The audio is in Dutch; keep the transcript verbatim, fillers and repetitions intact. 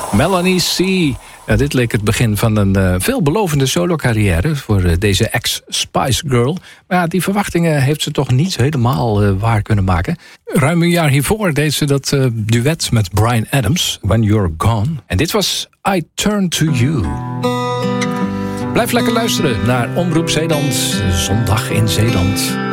Melanie C. Ja, dit leek het begin van een uh, veelbelovende solo-carrière voor uh, deze ex-Spice Girl. Maar ja, die verwachtingen heeft ze toch niet helemaal uh, waar kunnen maken. Ruim een jaar hiervoor deed ze dat uh, duet met Bryan Adams, When You're Gone. En dit was I Turn To You. Blijf lekker luisteren naar Omroep Zeeland, zondag in Zeeland.